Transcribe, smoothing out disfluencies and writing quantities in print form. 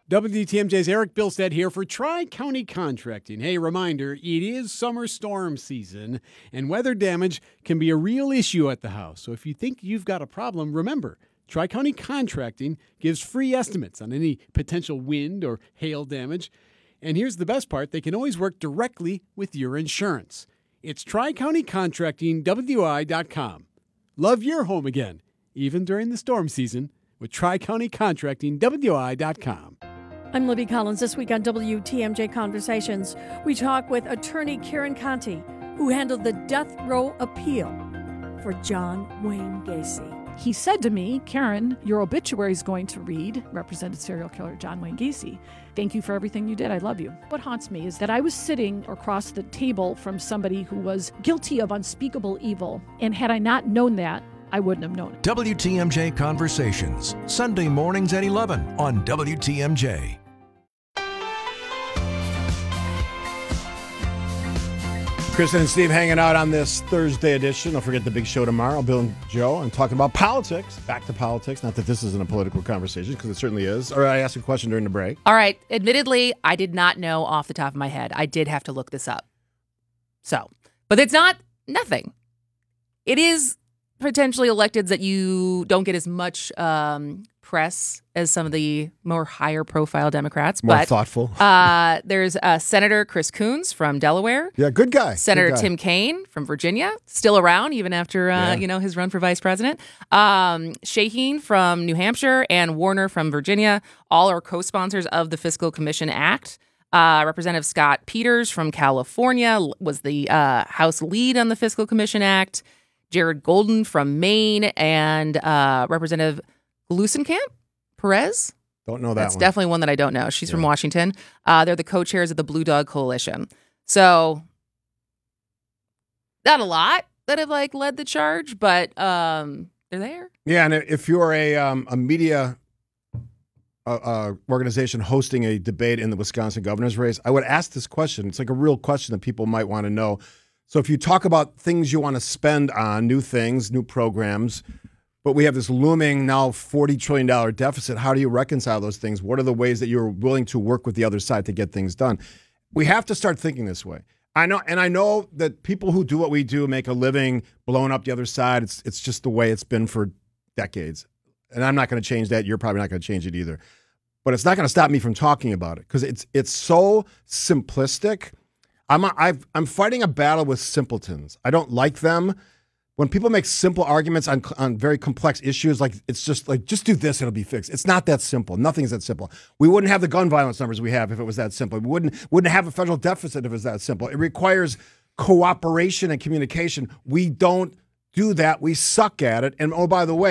WTMJ's Eric Bilstead here for Tri-County Contracting. Hey, reminder, it is summer storm season, and weather damage can be a real issue at the house. So if you think you've got a problem, remember, Tri-County Contracting gives free estimates on any potential wind or hail damage. And here's the best part, they can always work directly with your insurance. It's TriCountyContractingWI.com. Love your home again, even during the storm season, with TriCountyContractingWI.com. I'm Libby Collins. This week on WTMJ Conversations, we talk with attorney Karen Conti, who handled the death row appeal for John Wayne Gacy. He said to me, Karen, your obituary is going to read, represented serial killer John Wayne Gacy. Thank you for everything you did. I love you. What haunts me is that I was sitting across the table from somebody who was guilty of unspeakable evil. And had I not known that, I wouldn't have known it. WTMJ Conversations, Sunday mornings at 11 on WTMJ. Kristen and Steve hanging out on this Thursday edition. Don't forget the big show tomorrow. Bill and Joe and talking about politics. Back to politics. Not that this isn't a political conversation, because it certainly is. Or I asked a question during the break. All right. Admittedly, I did not know off the top of my head. I did have to look this up. But it's not nothing. It is potentially electeds that you don't get as much press as some of the more higher profile Democrats. More thoughtful. There's Senator Chris Coons from Delaware. Yeah, good guy. Senator good guy. Tim Kaine from Virginia, still around even after his run for vice president. Shaheen from New Hampshire and Warner from Virginia, all are co-sponsors of the Fiscal Commission Act. Representative Scott Peters from California was the House lead on the Fiscal Commission Act. Jared Golden from Maine and Representative Glusenkamp Perez. Don't know that That's one. definitely one that I don't know. She's from Washington. They're the co-chairs of the Blue Dog Coalition. So not a lot that have led the charge, but they're there. Yeah, and if you're a media organization hosting a debate in the Wisconsin governor's race, I would ask this question. It's like a real question that people might want to know. So if you talk about things you want to spend on, new things, new programs, but we have this looming now $40 trillion deficit, how do you reconcile those things? What are the ways that you're willing to work with the other side to get things done? We have to start thinking this way. I know that people who do what we do make a living blowing up the other side. It's just the way it's been for decades. And I'm not going to change that. You're probably not going to change it either. But it's not going to stop me from talking about it because it's so simplistic. I'm fighting a battle with simpletons. I don't like them. When people make simple arguments on very complex issues, it's just do this, it'll be fixed. It's not that simple. Nothing's that simple. We wouldn't have the gun violence numbers we have if it was that simple. We wouldn't have a federal deficit if it was that simple. It requires cooperation and communication. We don't do that. We suck at it. And oh, by the way,